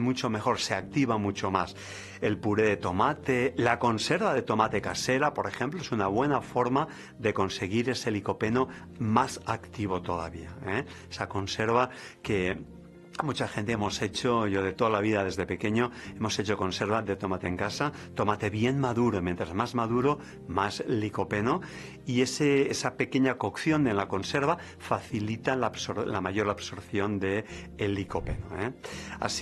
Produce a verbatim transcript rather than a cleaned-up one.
mucho mejor, se activa mucho más. El puré de tomate, la conserva de tomate casera, por ejemplo, es una buena forma de conseguir ese licopeno más activo todavía, ¿eh? Esa conserva que mucha gente hemos hecho, yo de toda la vida desde pequeño, hemos hecho conserva de tomate en casa, tomate bien maduro, mientras más maduro, más licopeno, y ese, esa pequeña cocción en la conserva facilita la, absor- la mayor absorción del licopeno, ¿eh? Así